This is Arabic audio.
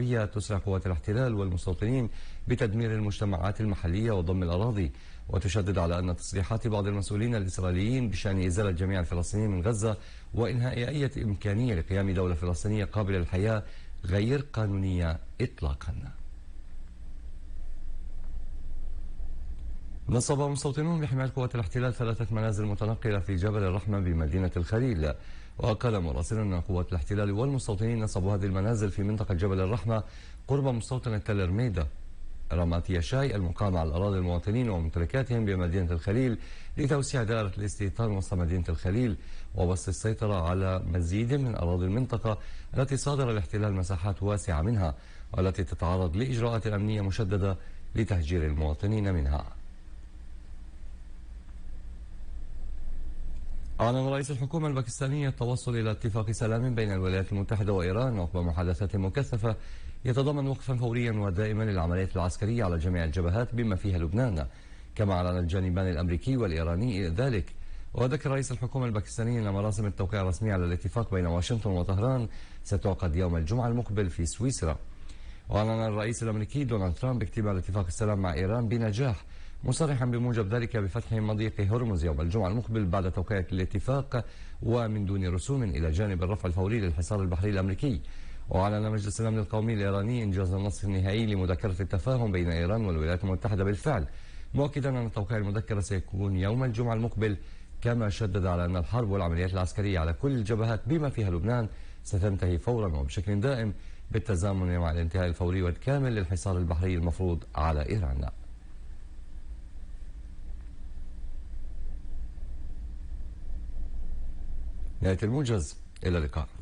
العربية تسرع قوات الاحتلال والمستوطنين بتدمير المجتمعات المحلية وضم الأراضي، وتشدد على أن تصريحات بعض المسؤولين الإسرائيليين بشأن إزالة جميع الفلسطينيين من غزة وإنهاء أي إمكانية لقيام دولة فلسطينية قابلة للحياة غير قانونية إطلاقا. نصب مستوطنون بحماية قوات الاحتلال 3 منازل متنقلة في جبل الرحمة بمدينة الخليل. وقال مراسل أن قوات الاحتلال والمستوطنين نصبوا هذه المنازل في منطقة جبل الرحمة قرب مستوطنة تل رميدة رماتيا شاي المقام على الأراضي المواطنين وممتلكاتهم بمدينة الخليل لتوسيع دائرة الاستيطان وسط مدينة الخليل وبسط السيطرة على مزيد من أراضي المنطقة التي صادر الاحتلال مساحات واسعة منها والتي تتعرض لإجراءات أمنية مشددة لتهجير المواطنين منها. أعلن رئيس الحكومة الباكستانية التوصل إلى اتفاق سلام بين الولايات المتحدة وإيران عقب محادثات مكثفة يتضمن وقفا فوريا ودائما للعمليات العسكرية على جميع الجبهات بما فيها لبنان، كما أعلن الجانبان الأمريكي والإيراني ذلك. وذكر رئيس الحكومة الباكستانية أن مراسم التوقيع الرسمي على الاتفاق بين واشنطن وطهران ستعقد يوم الجمعة المقبل في سويسرا. وأعلن الرئيس الأمريكي دونالد ترامب اكتمال اتفاق السلام مع إيران بنجاح، مصرحا بموجب ذلك بفتح مضيق هرمز يوم الجمعة المقبل بعد توقيع الاتفاق ومن دون رسوم إلى جانب الرفع الفوري للحصار البحري الأمريكي. وأعلن مجلس الأمن القومي الإيراني إنجاز النص النهائي لمذكرة التفاهم بين إيران والولايات المتحدة بالفعل، مؤكدا أن توقيع المذكرة سيكون يوم الجمعة المقبل، كما شدد على أن الحرب والعمليات العسكرية على كل الجبهات بما فيها لبنان ستنتهي فورا وبشكل دائم بالتزامن مع الانتهاء الفوري والكامل للحصار البحري المفروض على إيران. نهاية الموجز، إلى اللقاء.